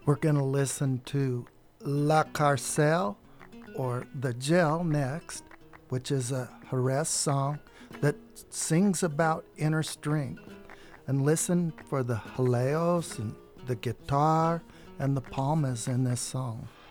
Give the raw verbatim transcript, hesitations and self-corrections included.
We're going to listen to La Carcel, or The Jail, next, which is a Jerez song that sings about inner strength. And listen for the jaleos and the guitar and the palmas in this song.